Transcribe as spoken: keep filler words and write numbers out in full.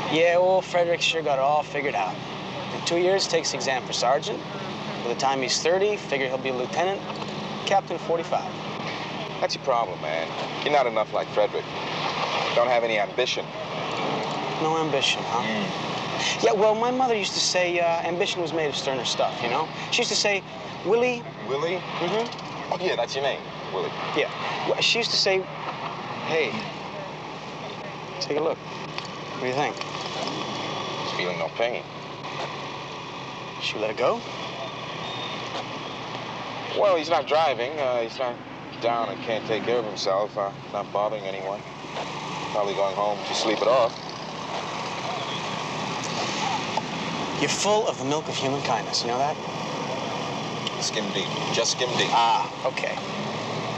Yeah, well, Frederick sure got it all figured out. In two years, takes the exam for sergeant. By the time he's thirty, figure he'll be a lieutenant, captain forty-five. That's your problem, man. You're not enough like Frederick. Don't have any ambition. No ambition, huh? Mm. Yeah, well, my mother used to say uh, ambition was made of sterner stuff, you know? She used to say, Willie... Willie? Mm-hmm. Oh, yeah, that's your name, Willie. Yeah. Well, she used to say, hey, take a look. What do you think? He's feeling no pain. Should we let it go? Well, he's not driving. Uh, he's not down and can't take care of himself. Uh, not bothering anyone. Probably going home to sleep it off. You're full of the milk of human kindness, you know that? Skim deep. Just skim deep. Ah, okay.